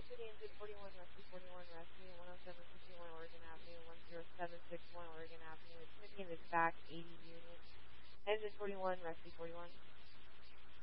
Engine 41, Rescue 41, Rescue 10751 Oregon Avenue, 10761 Oregon Avenue. It's going to be in the back 80 unit. Engine 41, Rescue 41.